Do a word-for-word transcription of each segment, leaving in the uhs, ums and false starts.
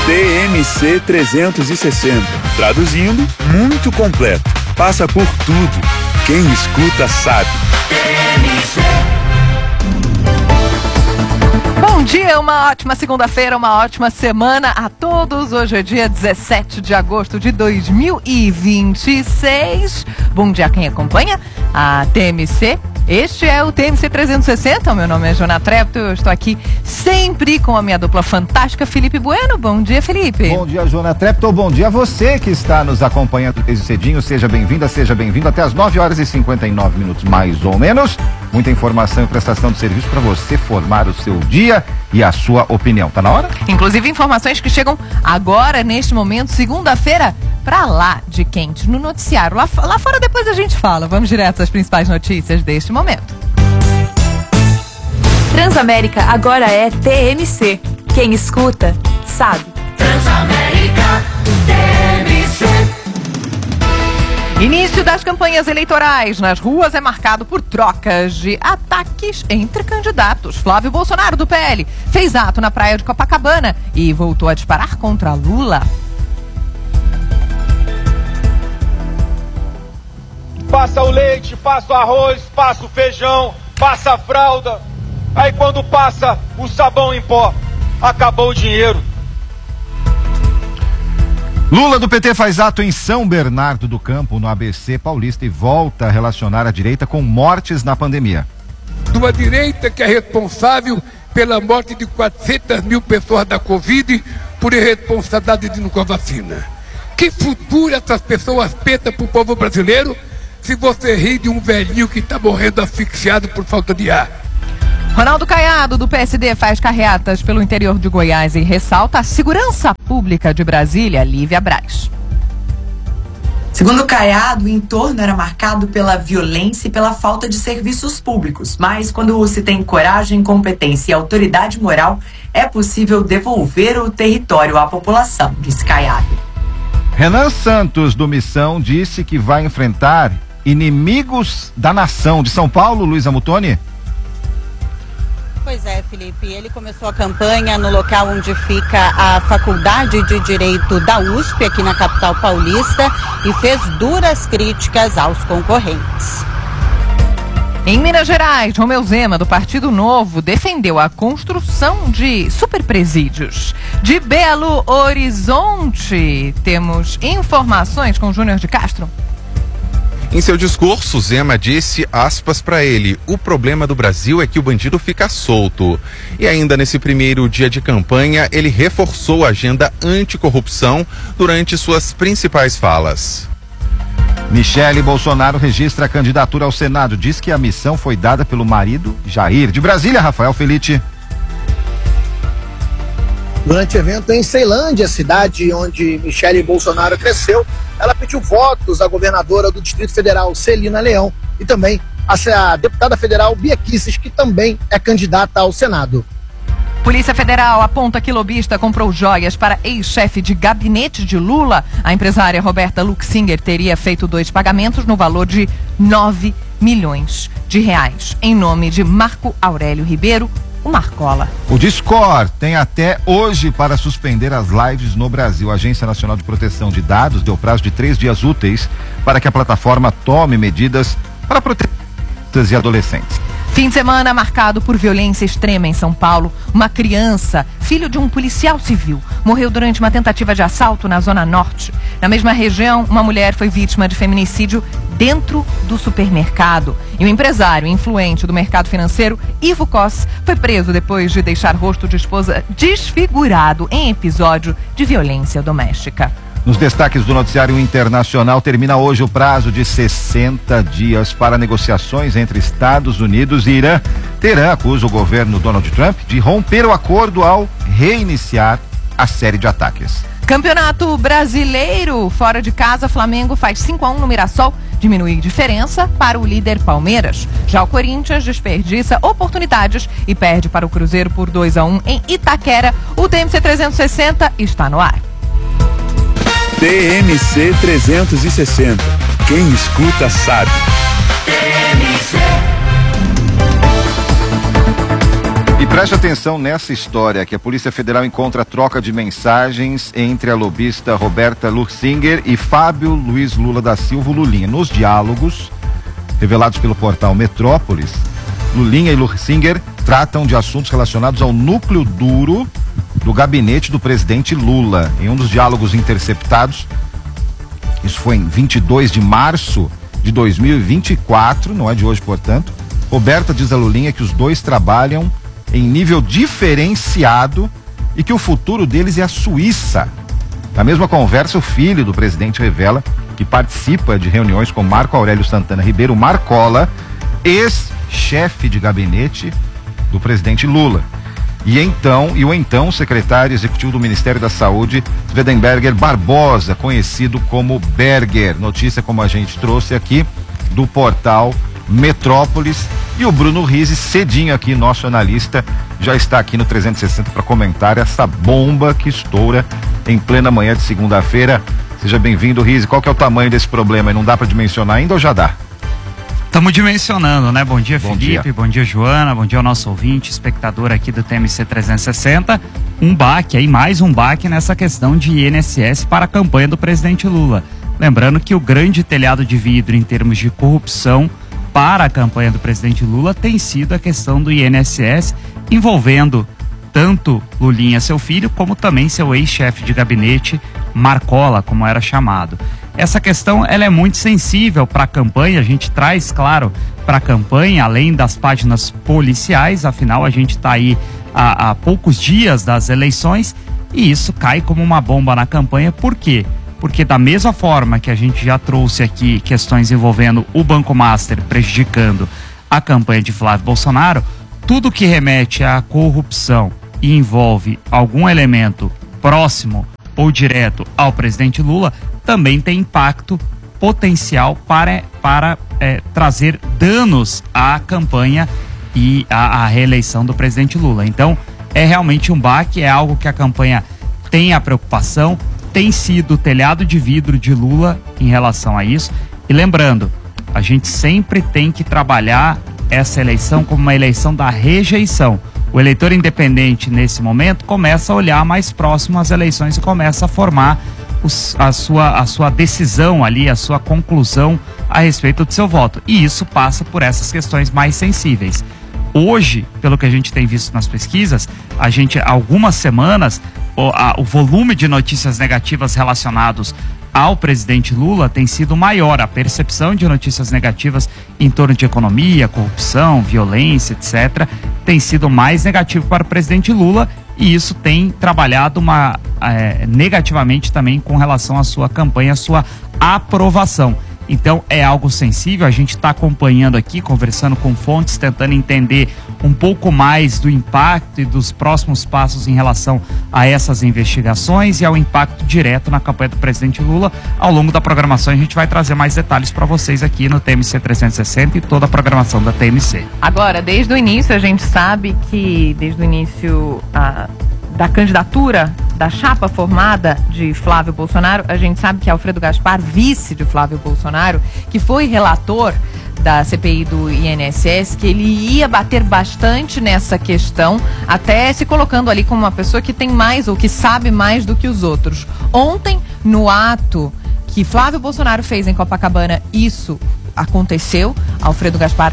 T M C trezentos e sessenta. Traduzindo, muito completo. Passa por tudo. Quem escuta sabe. T M C. Bom dia, uma ótima segunda-feira, uma ótima semana a todos. Hoje é dia dezessete de agosto de dois mil e vinte e seis. Bom dia a quem acompanha a T M C. Este é o T M C trezentos e sessenta, o meu nome é Jona Trepto, eu estou aqui sempre com a minha dupla fantástica, Felipe Bueno. Bom dia, Felipe. Bom dia, Jona Trepto, bom dia a você que está nos acompanhando desde cedinho, seja bem-vinda, seja bem-vindo até as nove horas e cinquenta e nove minutos, mais ou menos. Muita informação e prestação de serviço para você formar o seu dia e a sua opinião. Tá na hora? Inclusive informações que chegam agora, neste momento, segunda-feira, pra lá de quente, no noticiário. Lá, lá fora depois a gente fala. Vamos direto às principais notícias deste momento. Transamérica agora é T M C. Quem escuta, sabe. Transamérica T M C. Início das campanhas eleitorais nas ruas é marcado por trocas de ataques entre candidatos. Flávio Bolsonaro, do P L, fez ato na praia de Copacabana e voltou a disparar contra Lula. Passa o leite, passa o arroz, passa o feijão, passa a fralda. Aí quando passa o sabão em pó, acabou o dinheiro. Lula do P T faz ato em São Bernardo do Campo, no A B C Paulista, e volta a relacionar a direita com mortes na pandemia. Uma direita que é responsável pela morte de quatrocentas mil pessoas da Covid por irresponsabilidade com a vacina. Que futuro essas pessoas pensam para o povo brasileiro se você ri de um velhinho que está morrendo asfixiado por falta de ar? Ronaldo Caiado, do P S D, faz carreatas pelo interior de Goiás e ressalta a segurança pública de Brasília. Lívia Braz. Segundo Caiado, o entorno era marcado pela violência e pela falta de serviços públicos. Mas quando se tem coragem, competência e autoridade moral, é possível devolver o território à população, disse Caiado. Renan Santos, do Missão, disse que vai enfrentar inimigos da nação. De São Paulo, Luísa Mutoni. Pois é, Felipe, ele começou a campanha no local onde fica a Faculdade de Direito da U S P, aqui na capital paulista, e fez duras críticas aos concorrentes. Em Minas Gerais, Romeu Zema, do Partido Novo, defendeu a construção de superpresídios. De Belo Horizonte, temos informações com Júnior de Castro. Em seu discurso, Zema disse, aspas para ele, o problema do Brasil é que o bandido fica solto. E ainda nesse primeiro dia de campanha, ele reforçou a agenda anticorrupção durante suas principais falas. Michele Bolsonaro registra a candidatura ao Senado. Diz que a missão foi dada pelo marido Jair. De Brasília, Rafael Felitti. Durante o evento em Ceilândia, cidade onde Michele Bolsonaro cresceu, ela pediu votos à governadora do Distrito Federal, Celina Leão, e também a deputada federal Bia Kicis, que também é candidata ao Senado. Polícia Federal aponta que lobista comprou joias para ex-chefe de gabinete de Lula. A empresária Roberta Luxinger teria feito dois pagamentos no valor de nove milhões de reais, em nome de Marco Aurélio Ribeiro, o Marcola. O Discord tem até hoje para suspender as lives no Brasil. A Agência Nacional de Proteção de Dados deu prazo de três dias úteis para que a plataforma tome medidas para proteger crianças e adolescentes. Fim de semana marcado por violência extrema em São Paulo. Uma criança, filho de um policial civil, morreu durante uma tentativa de assalto na Zona Norte. Na mesma região, uma mulher foi vítima de feminicídio dentro do supermercado. E o empresário influente do mercado financeiro, Ivo Cos, foi preso depois de deixar o rosto de esposa desfigurado em episódio de violência doméstica. Nos destaques do noticiário internacional, termina hoje o prazo de sessenta dias para negociações entre Estados Unidos e Irã. Teherã acusa o governo Donald Trump de romper o acordo ao reiniciar a série de ataques. Campeonato Brasileiro, fora de casa, Flamengo faz cinco a um no Mirassol, diminui diferença para o líder Palmeiras. Já o Corinthians desperdiça oportunidades e perde para o Cruzeiro por dois a um em Itaquera. O T M C trezentos e sessenta está no ar. T M C trezentos e sessenta. Quem escuta sabe. E E preste atenção nessa história, que a Polícia Federal encontra a troca de mensagens entre a lobista Roberta Lursinger e Fábio Luiz Lula da Silva, Lulinha. Nos diálogos revelados pelo portal Metrópolis, Lulinha e Lursinger tratam de assuntos relacionados ao núcleo duro do gabinete do presidente Lula. Em um dos diálogos interceptados, isso foi em vinte e dois de março de dois mil e vinte e quatro, não é de hoje, portanto, Roberta diz a Lulinha que os dois trabalham em nível diferenciado e que o futuro deles é a Suíça. Na mesma conversa, o filho do presidente revela que participa de reuniões com Marco Aurélio Santana Ribeiro Marcola, ex-chefe de gabinete do presidente Lula. E então, e o então secretário executivo do Ministério da Saúde, Swedenberger Barbosa, conhecido como Berger. Notícia, como a gente trouxe aqui, do portal Metrópolis. E o Bruno Rizzi, cedinho aqui, nosso analista, já está aqui no trezentos e sessenta para comentar essa bomba que estoura em plena manhã de segunda-feira. Seja bem-vindo, Rizzi. Qual que é o tamanho desse problema? Não dá para dimensionar ainda ou já dá? Estamos dimensionando, né? Bom dia, Bom Felipe, dia. bom dia, Joana, bom dia ao nosso ouvinte, espectador aqui do T M C trezentos e sessenta. Um baque aí, mais um baque nessa questão de I N S S para a campanha do presidente Lula. Lembrando que o grande telhado de vidro em termos de corrupção para a campanha do presidente Lula tem sido a questão do I N S S, envolvendo tanto Lulinha, seu filho, como também seu ex-chefe de gabinete, Marcola, como era chamado. Essa questão, ela é muito sensível para a campanha, a gente traz, claro, para a campanha, além das páginas policiais, afinal a gente está aí há, há poucos dias das eleições, e isso cai como uma bomba na campanha. Por quê? Porque da mesma forma que a gente já trouxe aqui questões envolvendo o Banco Master prejudicando a campanha de Flávio Bolsonaro, tudo que remete à corrupção e envolve algum elemento próximo ou direto ao presidente Lula, também tem impacto potencial para, para é, trazer danos à campanha e à, à reeleição do presidente Lula. Então, é realmente um baque, é algo que a campanha tem a preocupação, tem sido o telhado de vidro de Lula em relação a isso. E lembrando, a gente sempre tem que trabalhar essa eleição como uma eleição da rejeição. O eleitor independente, nesse momento, começa a olhar mais próximo às eleições e começa a formar os, a, sua, a sua decisão ali, a sua conclusão a respeito do seu voto. E isso passa por essas questões mais sensíveis. Hoje, pelo que a gente tem visto nas pesquisas, a gente, há algumas semanas, o, a, o volume de notícias negativas relacionados ao presidente Lula tem sido maior. A percepção de notícias negativas em torno de economia, corrupção, violência, etcétera, tem sido mais negativo para o presidente Lula, e isso tem trabalhado uma, é, negativamente também com relação à sua campanha, à sua aprovação. Então é algo sensível, a gente está acompanhando aqui, conversando com fontes, tentando entender um pouco mais do impacto e dos próximos passos em relação a essas investigações e ao impacto direto na campanha do presidente Lula. Ao longo da programação a gente vai trazer mais detalhes para vocês aqui no T M C trezentos e sessenta e toda a programação da T M C. Agora, desde o início a gente sabe que, desde o início a... da candidatura da chapa formada de Flávio Bolsonaro, a gente sabe que Alfredo Gaspar, vice de Flávio Bolsonaro, que foi relator da C P I do I N S S, que ele ia bater bastante nessa questão, até se colocando ali como uma pessoa que tem mais ou que sabe mais do que os outros. Ontem, no ato que Flávio Bolsonaro fez em Copacabana, isso aconteceu. Alfredo Gaspar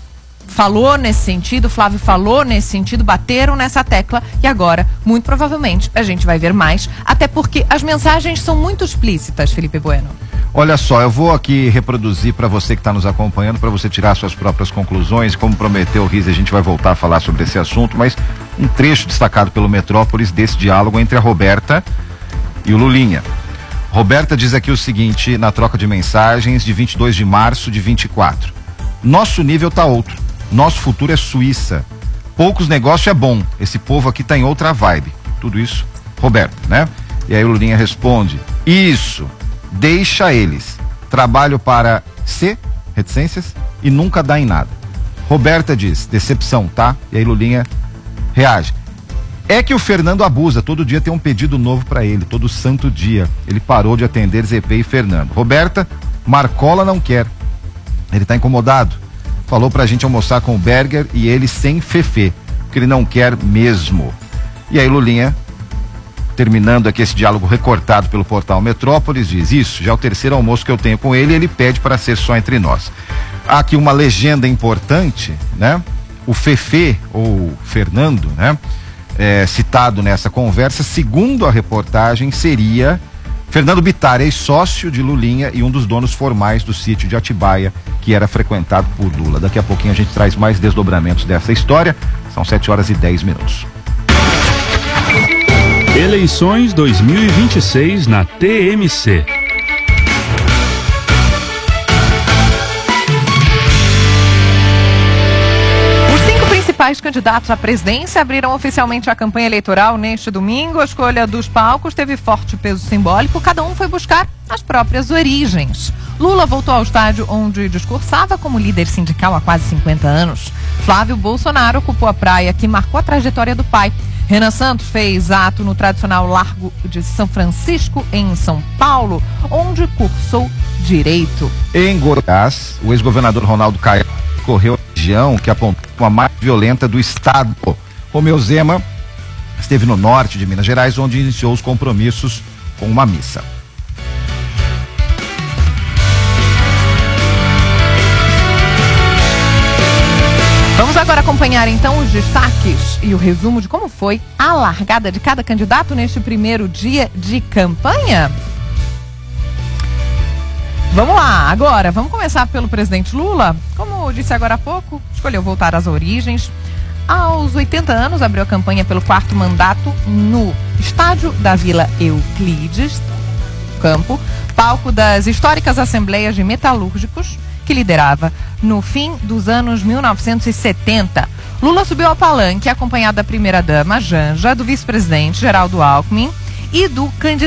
falou nesse sentido, Flávio falou nesse sentido, bateram nessa tecla, e agora, muito provavelmente, a gente vai ver mais, até porque as mensagens são muito explícitas, Felipe Bueno. Olha só, eu vou aqui reproduzir para você que está nos acompanhando, para você tirar suas próprias conclusões. Como prometeu o Rizzi, a gente vai voltar a falar sobre esse assunto, mas um trecho destacado pelo Metrópolis desse diálogo entre a Roberta e o Lulinha. Roberta diz aqui o seguinte, na troca de mensagens de vinte e dois de março de vinte e quatro. Nosso nível tá outro. Nosso futuro é Suíça. Poucos negócios é bom. Esse povo aqui tá em outra vibe. Tudo isso, Roberto, né? E aí o Lulinha responde: isso, deixa eles. Trabalho para ser, reticências, e nunca dá em nada. Roberta diz: decepção, tá? E aí Lulinha reage: é que o Fernando abusa. Todo dia tem um pedido novo para ele. Todo santo dia. Ele parou de atender Z P e Fernando. Roberta: Marcola não quer. Ele tá incomodado. Falou pra gente almoçar com o Berger e ele sem fefê. que ele não quer mesmo. E aí Lulinha, terminando aqui esse diálogo recortado pelo portal Metrópolis, diz isso, já é o terceiro almoço que eu tenho com ele, ele pede para ser só entre nós. Há aqui uma legenda importante, né? O Fefe, ou Fernando, né? É, citado nessa conversa, segundo a reportagem, seria Fernando Bittar, ex-sócio de Lulinha e um dos donos formais do sítio de Atibaia, que era frequentado por Lula. Daqui a pouquinho a gente traz mais desdobramentos dessa história. São sete horas e dez minutos. Eleições dois mil e vinte e seis na T M C. Os principais candidatos à presidência abriram oficialmente a campanha eleitoral neste domingo. A escolha dos palcos teve forte peso simbólico. Cada um foi buscar as próprias origens. Lula voltou ao estádio onde discursava como líder sindical há quase cinquenta anos. Flávio Bolsonaro ocupou a praia que marcou a trajetória do pai. Renan Santos fez ato no tradicional Largo de São Francisco, em São Paulo, onde cursou Direito. Em Goiás, o ex-governador Ronaldo Caiado correu a região que apontou a mais violenta do estado. Romeu Zema esteve no norte de Minas Gerais, onde iniciou os compromissos com uma missa. Vamos agora acompanhar então os destaques e o resumo de como foi a largada de cada candidato neste primeiro dia de campanha. Vamos lá, agora, vamos começar pelo presidente Lula. Como eu disse agora há pouco, escolheu voltar às origens. Aos oitenta anos, abriu a campanha pelo quarto mandato no estádio da Vila Euclides, campo, palco das históricas assembleias de metalúrgicos, que liderava no fim dos anos mil novecentos e setenta. Lula subiu ao palanque, acompanhado da primeira-dama, Janja, do vice-presidente Geraldo Alckmin e do candidato